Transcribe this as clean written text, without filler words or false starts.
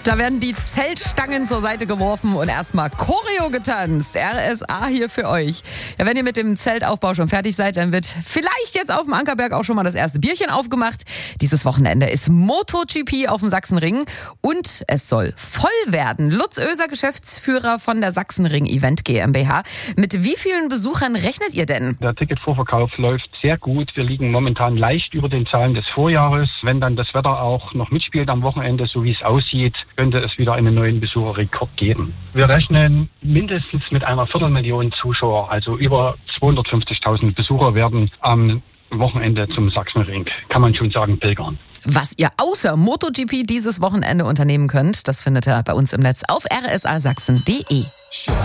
Da werden die Zeltstangen zur Seite geworfen und erstmal Choreo getanzt. RSA hier für euch. Ja, wenn ihr mit dem Zeltaufbau schon fertig seid, dann wird vielleicht jetzt auf dem Ankerberg auch schon mal das erste Bierchen aufgemacht. Dieses Wochenende ist MotoGP auf dem Sachsenring und es soll voll werden. Lutz Oeser, Geschäftsführer von der Sachsenring Event GmbH. Mit wie vielen Besuchern rechnet ihr denn? Der Ticketvorverkauf läuft sehr gut. Wir liegen momentan leicht über den Zahlen des Vorjahres. Wenn dann das Wetter auch noch mitspielt am Wochenende, so wie es aussieht, könnte es wieder einen neuen Besucherrekord geben. Wir rechnen mindestens mit einer Viertelmillion Zuschauer, also über 250.000 Besucher werden am Wochenende zum Sachsenring, kann man schon sagen, pilgern. Was ihr außer MotoGP dieses Wochenende unternehmen könnt, das findet ihr bei uns im Netz auf rsasachsen.de.